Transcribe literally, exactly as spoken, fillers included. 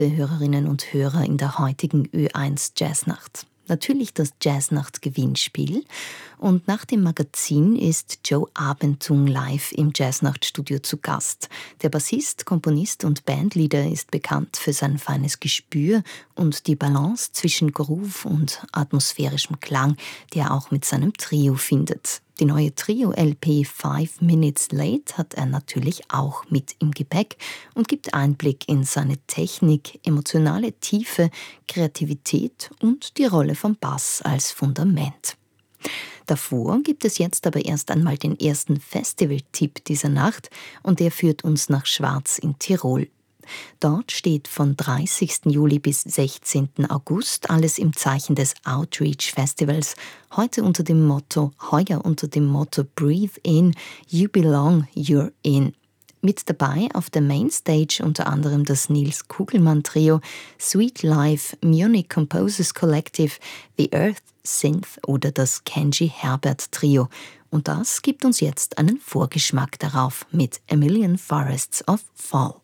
Hörerinnen und Hörer in der heutigen Ö eins Jazznacht. Natürlich das Jazznacht-Gewinnspiel. Und nach dem Magazin ist Joe Abentung live im Jazznacht-Studio zu Gast. Der Bassist, Komponist und Bandleader ist bekannt für sein feines Gespür und die Balance zwischen Groove und atmosphärischem Klang, die er auch mit seinem Trio findet. Die neue Trio-L P Five Minutes Late hat er natürlich auch mit im Gepäck und gibt Einblick in seine Technik, emotionale Tiefe, Kreativität und die Rolle vom Bass als Fundament. Davor gibt es jetzt aber erst einmal den ersten Festival-Tipp dieser Nacht und der führt uns nach Schwaz in Tirol. Dort steht von dreißigsten Juli bis sechzehnten August alles im Zeichen des Outreach Festivals, heute unter dem Motto, heuer unter dem Motto Breathe In, You Belong, You're In. Mit dabei auf der Mainstage unter anderem das Nils Kugelmann Trio, Sweet Life, Munich Composers Collective, The Earth Synth oder das Kenji Herbert Trio. Und das gibt uns jetzt einen Vorgeschmack darauf mit A Million Forests of Fall.